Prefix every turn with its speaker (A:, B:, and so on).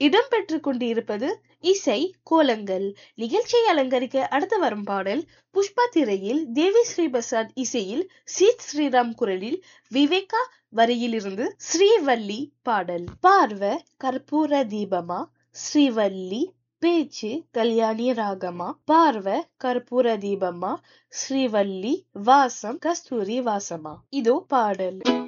A: இடம்பெற்று கொண்டிருப்பது இசை கோலங்கள். நிகழ்ச்சியை அலங்கரிக்க அடுத்து வரும் பாடல் புஷ்பா திரையில் தேவி ஸ்ரீ பிரசாத் இசையில் சீத் ஸ்ரீராம் குரலில் விவேகா வரியிலிருந்து ஸ்ரீவள்ளி பாடல். பார்வ கற்பூர தீபமா ஸ்ரீவள்ளி பேச்சு கல்யாணி ராகமா பார்வ கற்பூர தீபமா ஸ்ரீவள்ளி வாசம் கஸ்தூரி வாசமா. இதோ பாடல்.